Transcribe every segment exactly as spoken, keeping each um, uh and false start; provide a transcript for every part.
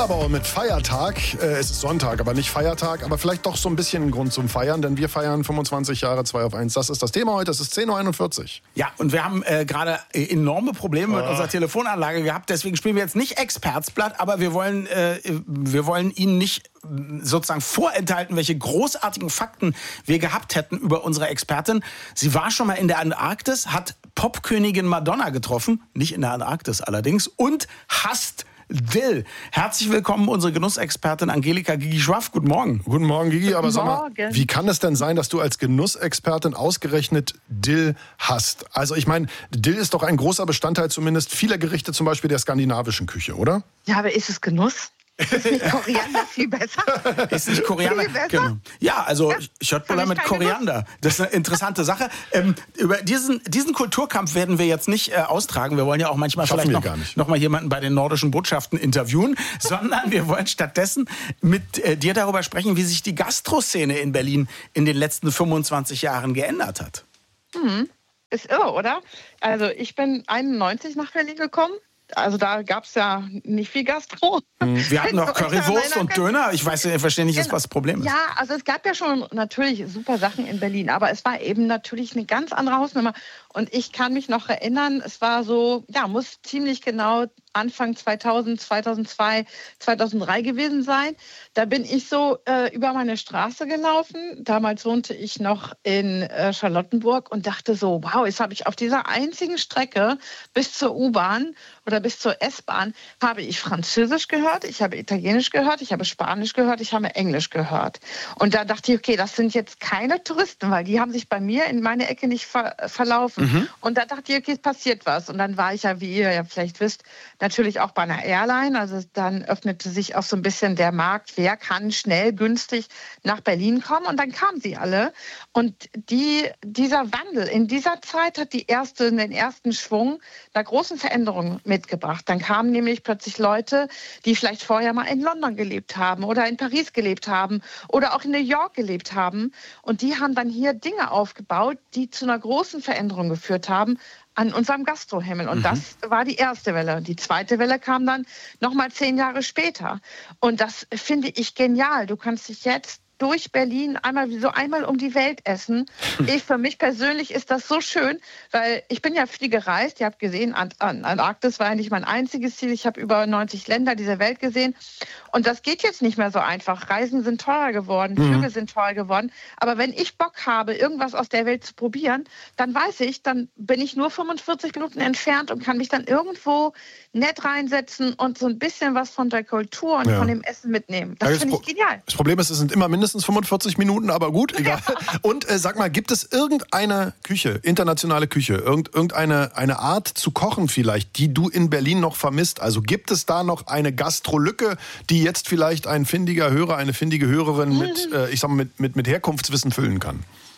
Wallabauer mit Feiertag. Äh, es ist Sonntag, aber nicht Feiertag, aber vielleicht doch so ein bisschen ein Grund zum Feiern, denn wir feiern fünfundzwanzig Jahre zwei auf eins. Das ist das Thema heute, es ist zehn Uhr einundvierzig. Ja, und wir haben äh, gerade enorme Probleme mit oh. unserer Telefonanlage gehabt, deswegen spielen wir jetzt nicht Expertsblatt, aber wir wollen, äh, wir wollen Ihnen nicht sozusagen vorenthalten, welche großartigen Fakten wir gehabt hätten über unsere Expertin. Sie war schon mal in der Antarktis, hat Popkönigin Madonna getroffen, nicht in der Antarktis allerdings, und hasst Dill. Herzlich willkommen, unsere Genussexpertin Angelika Gigi Schwaff. Guten Morgen. Guten Morgen, Gigi. Aber sag mal, wie kann es denn sein, dass du als Genussexpertin ausgerechnet Dill hast? Also ich meine, Dill ist doch ein großer Bestandteil zumindest vieler Gerichte, zum Beispiel der skandinavischen Küche, oder? Ja, aber ist es Genuss? Ist nicht Koriander viel besser? Ist nicht Koriander? Genau. Ja, also ja, Schöttbullar mit Koriander. Lust. Das ist eine interessante Sache. Ähm, über diesen, diesen Kulturkampf werden wir jetzt nicht äh, austragen. Wir wollen ja auch manchmal Schaffen vielleicht noch, noch mal jemanden bei den nordischen Botschaften interviewen, sondern wir wollen stattdessen mit äh, dir darüber sprechen, wie sich die Gastroszene in Berlin in den letzten fünfundzwanzig Jahren geändert hat. Hm. Ist irre, oder? Also ich bin einundneunzig nach Berlin gekommen. Also da gab es ja nicht viel Gastro. Wir hatten noch Currywurst und Döner. Ich weiß, ich verstehe nicht, was das Problem ist. Ja, also es gab ja schon natürlich super Sachen in Berlin, aber es war eben natürlich eine ganz andere Hausnummer. Und ich kann mich noch erinnern, es war so, ja, muss ziemlich genau Anfang zweitausend, zweitausendzwei, zweitausenddrei gewesen sein. Da bin ich so äh, über meine Straße gelaufen. Damals wohnte ich noch in äh, Charlottenburg und dachte so, wow, jetzt habe ich auf dieser einzigen Strecke bis zur U-Bahn oder bis zur S-Bahn habe ich Französisch gehört, ich habe Italienisch gehört, ich habe Spanisch gehört, ich habe Englisch gehört. Und da dachte ich, okay, das sind jetzt keine Touristen, weil die haben sich bei mir in meine Ecke nicht ver- verlaufen. Mhm. Und da dachte ich, okay, es passiert was. Und dann war ich ja, wie ihr ja vielleicht wisst, natürlich auch bei einer Airline. Also dann öffnete sich auch so ein bisschen der Markt, wer kann schnell, günstig nach Berlin kommen. Und dann kamen sie alle. Und die, dieser Wandel in dieser Zeit hat die erste, den ersten Schwung einer großen Veränderung mitgebracht. Dann kamen nämlich plötzlich Leute, die vielleicht vorher mal in London gelebt haben oder in Paris gelebt haben oder auch in New York gelebt haben. Und die haben dann hier Dinge aufgebaut, die zu einer großen Veränderung geführt haben an unserem Gastrohimmel. Und mhm. das war die erste Welle. Die zweite Welle kam dann noch mal zehn Jahre später. Und das finde ich genial. Du kannst dich jetzt durch Berlin einmal so einmal um die Welt essen. Ich, für mich persönlich ist das so schön, weil ich bin ja viel gereist. Ihr habt gesehen, Antarktis war ja nicht mein einziges Ziel. Ich habe über neunzig Länder dieser Welt gesehen. Und das geht jetzt nicht mehr so einfach. Reisen sind teurer geworden, mhm. Flüge sind teuer geworden. Aber wenn ich Bock habe, irgendwas aus der Welt zu probieren, dann weiß ich, dann bin ich nur fünfundvierzig Minuten entfernt und kann mich dann irgendwo nett reinsetzen und so ein bisschen was von der Kultur und ja. von dem Essen mitnehmen. Das finde ich genial. Das Problem ist, es sind immer mindestens fünfundvierzig Minuten, aber gut, egal. Und äh, sag mal, gibt es irgendeine Küche, internationale Küche, irgend, irgendeine eine Art zu kochen vielleicht, die du in Berlin noch vermisst? Also gibt es da noch eine Gastrolücke, die jetzt vielleicht ein findiger Hörer, eine findige Hörerin mit, äh, ich sag mal, mit, mit, mit Herkunftswissen füllen kann?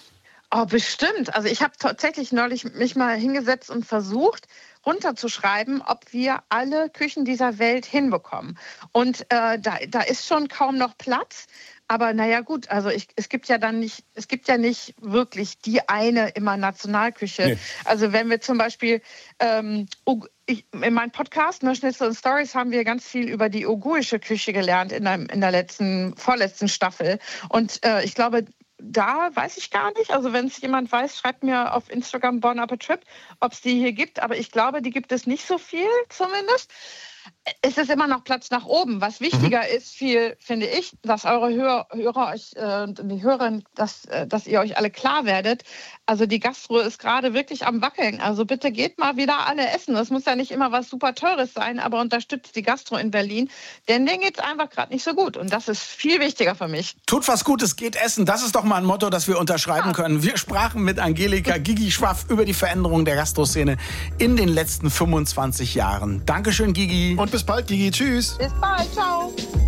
Oh, bestimmt. Also ich habe tatsächlich neulich mich mal hingesetzt und versucht, runterzuschreiben, ob wir alle Küchen dieser Welt hinbekommen. Und äh, da, da ist schon kaum noch Platz. Aber naja gut, also ich, es gibt ja dann nicht, es gibt ja nicht wirklich die eine immer Nationalküche. Nee. Also wenn wir zum Beispiel ähm, ich, in meinem Podcast, ne, Schnitzel und Stories, haben wir ganz viel über die uigurische Küche gelernt in der, in der letzten, vorletzten Staffel. Und äh, ich glaube, da weiß ich gar nicht. Also wenn es jemand weiß, schreibt mir auf Instagram Bon Appetit, ob es die hier gibt. Aber ich glaube, die gibt es nicht so viel zumindest. Es ist immer noch Platz nach oben. Was wichtiger mhm. ist, viel finde ich, dass eure Hörer, Hörer euch, äh, die Hörerinnen, dass, äh, dass ihr euch alle klar werdet. Also die Gastro ist gerade wirklich am Wackeln. Also bitte geht mal wieder alle essen. Das muss ja nicht immer was super Teures sein, aber unterstützt die Gastro in Berlin. Denn denen geht es einfach gerade nicht so gut. Und das ist viel wichtiger für mich. Tut was Gutes, geht essen. Das ist doch mal ein Motto, das wir unterschreiben ja. können. Wir sprachen mit Angelika Gigi Schwaff über die Veränderung der Gastroszene in den letzten fünfundzwanzig Jahren. Dankeschön, Gigi. Und bis bald, Gigi. Tschüss. Bis bald. Ciao.